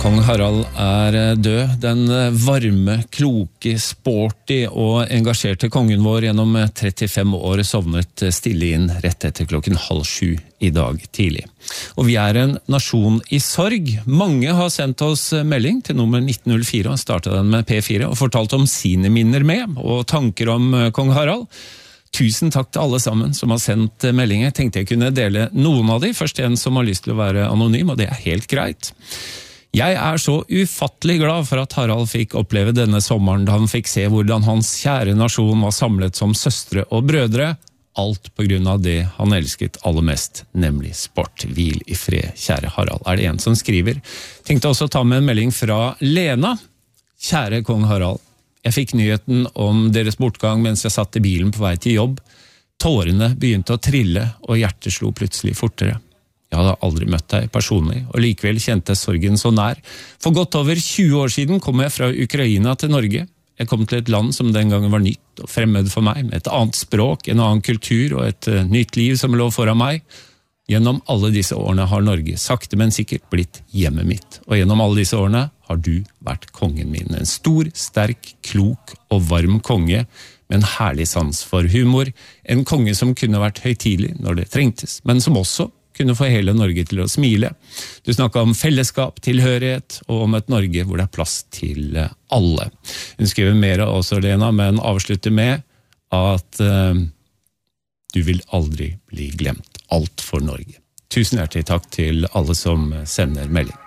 Kong Harald død, den varme, kloke, sporty og engasjerte kongen vår gjennom 35 år sovnet stille inn rett etter 6:30 i dag tidlig. Og vi en nasjon i sorg. Mange har sendt oss melding til nummer 1904, og startet den med P4, og fortalt om sine minner med, og tanker om kong Harald. Tusen takk til alle sammen som har sendt meldinger. Jeg tenkte jeg kunne dele noen av de. Først en som har lyst til å være anonym, og det helt greit. Jeg så ufattelig glad for at Harald fikk oppleve denne sommeren da han fikk se hvordan hans kjære nasjon var samlet som søstre og brødre, alt på grunn av det han elsket aller mest, nemlig sport. Hvil i fred, kjære Harald, det en som skriver. Tenkte også ta med en melding fra Lena. Kjære kong Harald, jeg fikk nyheten om deres bortgang mens jeg satt i bilen på vei til jobb. Tårene begynte å trille, og hjertet slo plutselig fortere. Jeg hadde aldri møtt deg personlig, og likevel kjente sorgen så nær. For godt over 20 år siden kom jeg fra Ukraina til Norge. Jeg kom til et land som den gangen var nytt og fremmed for meg, med et annet språk, en annen kultur og et nytt liv som lå foran meg. Gjennom alle disse årene har Norge sakte, men sikkert blitt hjemmet mitt. Og gjennom alle disse årene har du vært kongen min. En stor, sterk, klok og varm konge, med en herlig sans for humor. En konge som kunne vært høytidelig når det trengtes, men som også kunne få hele Norge til å smile. Du snakket om fellesskap, tilhørighet, og om et Norge hvor det plass til alle. Hun skriver mer også, Lena, men avslutter med at du vil aldri bli glemt. Alt for Norge. Tusen hjertelig takk til alle som sender melding.